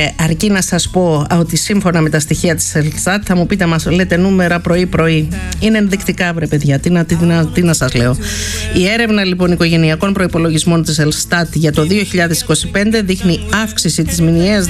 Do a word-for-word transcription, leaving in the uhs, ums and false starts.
αρκεί να σας πω ότι σύμφωνα με τα στοιχεία της Ελστάτ, θα μου πείτε, μας λέτε νούμερα πρωί-πρωί. Είναι ενδεικτικά, βρε παιδιά, τι να, τι, να, τι να σας λέω. Η έρευνα λοιπόν οικογενειακών προϋπολογισμών της Ελστάτ για το δύο χιλιάδες είκοσι πέντε δείχνει αύξηση της μηνιαίας